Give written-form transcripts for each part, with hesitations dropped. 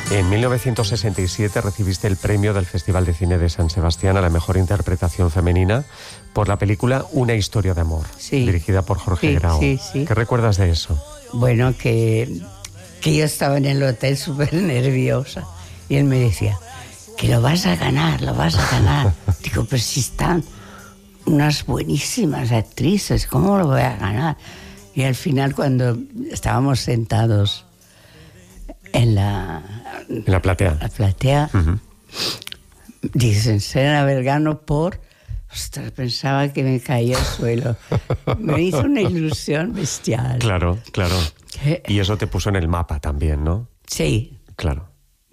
En 1967 recibiste el premio del Festival de Cine de San Sebastián a la mejor interpretación femenina por la película Una historia de amor, dirigida por Jorge Grau. Sí. ¿Qué recuerdas de eso? Bueno, que yo estaba en el hotel súper nerviosa y él me decía que lo vas a ganar. Digo, pero si están unas buenísimas actrices, ¿cómo lo voy a ganar? Y al final, cuando estábamos sentados en la platea, dicen, Serena Vergano por... Ostras, pensaba que me caía al suelo. Me hizo una ilusión bestial. Claro. Y eso te puso en el mapa también, ¿no? Sí. Claro.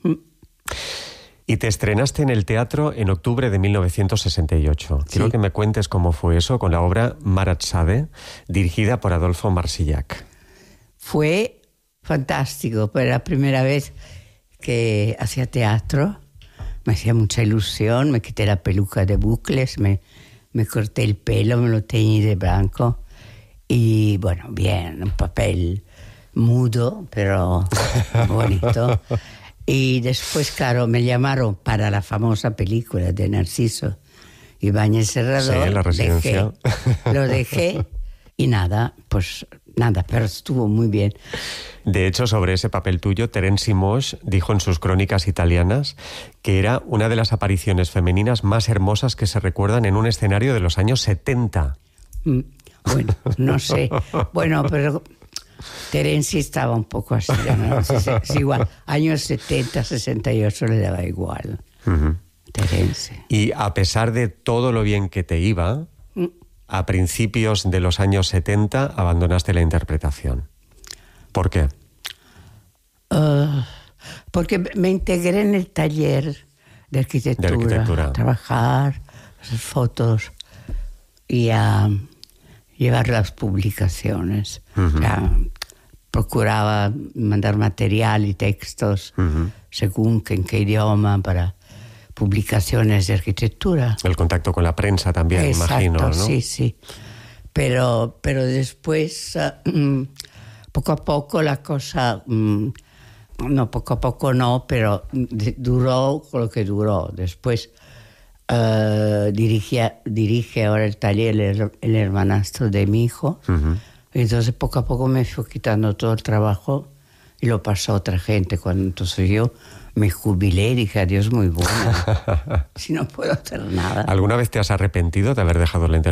Y te estrenaste en el teatro en octubre de 1968. Quiero que me cuentes cómo fue eso con la obra Maratzade, dirigida por Adolfo Marsillac. Fue fantástico. Fue la primera vez que hacía teatro. Me hacía mucha ilusión. Me quité la peluca de bucles, me corté el pelo, me lo teñí de blanco. Y bueno, bien, un papel mudo, pero bonito. Y después, claro, me llamaron para la famosa película de Narciso Ibáñez Serrador. Sí, La Residencia. Lo dejé y nada, pero estuvo muy bien. De hecho, sobre ese papel tuyo, Terence Moix dijo en sus crónicas italianas que era una de las apariciones femeninas más hermosas que se recuerdan en un escenario de los años 70. Bueno, no sé. Bueno, pero Terence estaba un poco así, ¿no? Es igual. Años 70, 68 le daba igual. Terence. Y a pesar de todo lo bien que te iba, a principios de los años 70 abandonaste la interpretación. ¿Por qué? Porque me integré en el taller de arquitectura. A trabajar, hacer fotos y a llevar las publicaciones. O sea, procuraba mandar material y textos según en qué idioma para publicaciones de arquitectura. El contacto con la prensa también, imagino, ¿no? Sí. Pero después, poco a poco la cosa... no, poco a poco no, pero duró lo que duró. Después dirige ahora el taller el hermanastro de mi hijo. Entonces poco a poco me fue quitando todo el trabajo y lo pasó a otra gente. Entonces yo me jubilé y dije, adiós, muy bueno. Si no puedo hacer nada. ¿Alguna vez te has arrepentido de haber dejado la interpretación?